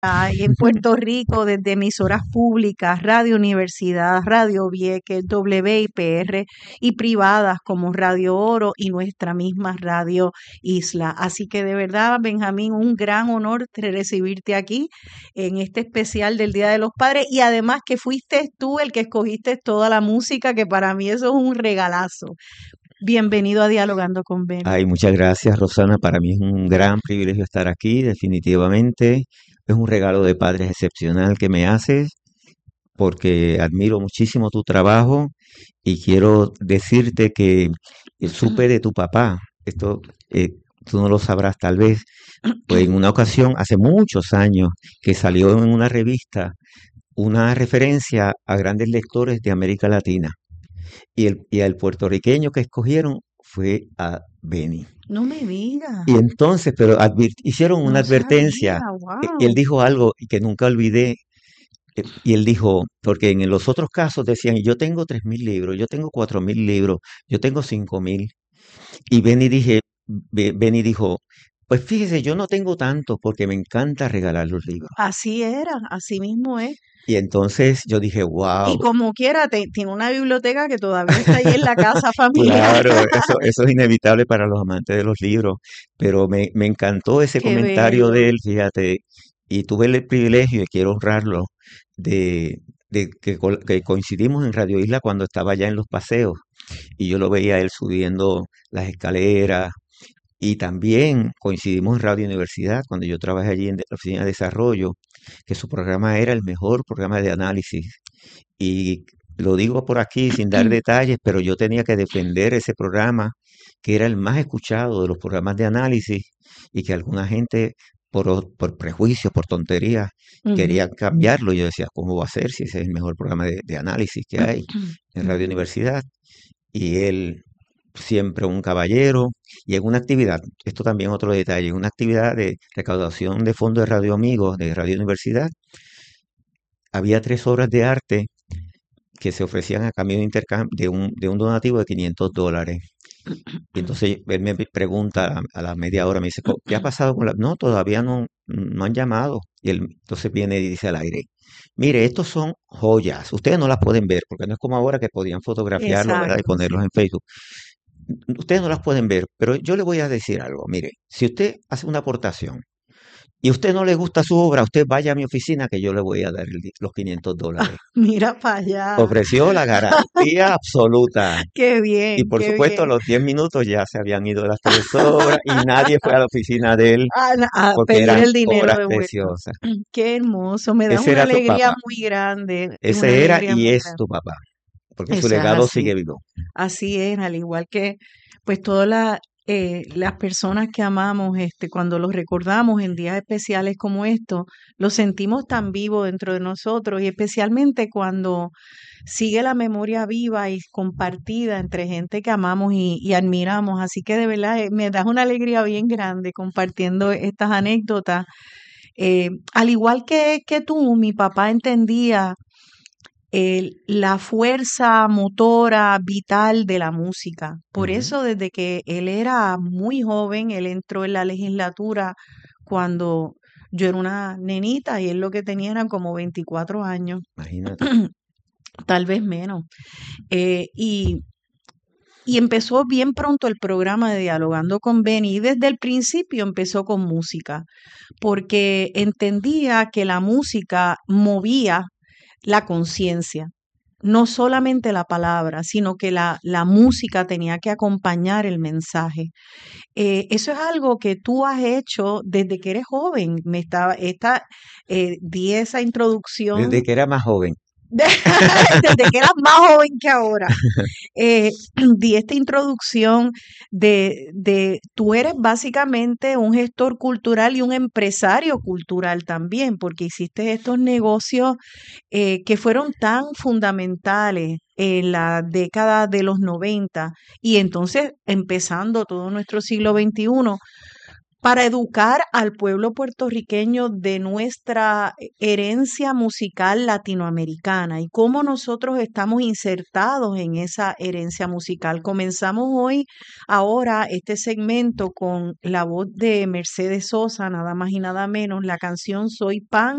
en Puerto Rico desde emisoras públicas, Radio Universidad, Radio Vieques, WIPR y privadas como Radio Oro y nuestra misma Radio Isla. Así que de verdad, Benjamín, un gran honor recibirte aquí en este especial del Día de los Padres y además que fuiste tú el que escogiste toda la música, que para mí eso es un regalazo. Bienvenido a Dialogando con Beni. Ay, muchas gracias, Rosana. Para mí es un gran privilegio estar aquí, definitivamente. Es un regalo de padres excepcional que me haces, porque admiro muchísimo tu trabajo y quiero decirte que supe de tu papá. Esto tú no lo sabrás tal vez. Pues en una ocasión, hace muchos años, que salió en una revista una referencia a grandes lectores de América Latina. Y al puertorriqueño que escogieron fue a Beni. No me digas, Y entonces, pero hicieron una no sabía, advertencia, y él wow. dijo algo y que nunca olvidé, y él dijo, porque en los otros casos decían, yo tengo 3.000 libros, yo tengo 4.000 libros, yo tengo 5.000, y Beni dijo, pues fíjese, yo no tengo tantos porque me encanta regalar los libros. Así era, así mismo es. Y entonces yo dije, Y wow, como quiera, tiene una biblioteca que todavía está ahí en la casa familiar. claro, eso es inevitable para los amantes de los libros, pero me encantó ese Qué comentario de bello. él, fíjate, y tuve el privilegio, y quiero honrarlo, de, que coincidimos en Radio Isla cuando estaba ya en los paseos, y yo lo veía a él subiendo las escaleras, y también coincidimos en Radio Universidad cuando yo trabajé allí en la oficina de desarrollo, que su programa era el mejor programa de análisis. Y lo digo por aquí sin dar detalles, pero yo tenía que defender ese programa, que era el más escuchado de los programas de análisis, y que alguna gente, por prejuicios, por tonterías, Ujú. quería cambiarlo. Yo decía, ¿cómo va a ser si ese es el mejor programa de análisis que hay en Radio Ujú. Universidad? Y él, siempre un caballero, y en una actividad, esto también otro detalle, en una actividad de recaudación de fondos de Radio Amigos de Radio Universidad, había 3 obras de arte que se ofrecían a cambio de intercambio de un donativo de $500. Y entonces él me pregunta a la media hora, me dice, ¿qué ha pasado con la...? No, todavía no han llamado. Y él entonces viene y dice al aire, mire, estos son joyas, ustedes no las pueden ver, porque no es como ahora que podían fotografiarlo, ¿verdad? Y Exacto, ponerlos sí. en Facebook. Ustedes no las pueden ver, pero yo le voy a decir algo, mire, si usted hace una aportación y a usted no le gusta su obra, usted vaya a mi oficina que yo le voy a dar los $500. Mira para allá. Ofreció la garantía absoluta. Qué Y bien, por qué supuesto, a bien. los 10 minutos ya se habían ido las 3 obras y nadie fue a la oficina de él A porque pedir eran el dinero obras de vuelta. preciosas. Qué hermoso, me das Ese una era tu alegría papá. muy grande, una Ese era alegría y muy es grande. tu papá, porque su Eso es legado así. sigue vivo. Así es, al igual que pues todas las personas que amamos, cuando los recordamos en días especiales como estos, lo sentimos tan vivo dentro de nosotros y especialmente cuando sigue la memoria viva y compartida entre gente que amamos y admiramos. Así que de verdad me das una alegría bien grande compartiendo estas anécdotas. Al igual que tú, mi papá entendía la fuerza motora vital de la música. Por Ujú. eso, desde que él era muy joven, él entró en la legislatura cuando yo era una nenita y él lo que tenía eran como 24 años, Imagínate. tal vez menos. Eh, y, y empezó bien pronto el programa de Dialogando con Benny y desde el principio empezó con música, porque entendía que la música movía la conciencia, no solamente la palabra, sino que la música tenía que acompañar el mensaje. Eso es algo que tú has hecho desde que eres joven. Di esa introducción Desde que era más joven. desde que eras más joven que ahora. Di esta introducción de tú eres básicamente un gestor cultural y un empresario cultural también, porque hiciste estos negocios que fueron tan fundamentales en la década de los 90 y entonces empezando todo nuestro siglo XXI para educar al pueblo puertorriqueño de nuestra herencia musical latinoamericana y cómo nosotros estamos insertados en esa herencia musical. Comenzamos hoy, ahora, este segmento con la voz de Mercedes Sosa, nada más y nada menos, la canción Soy Pan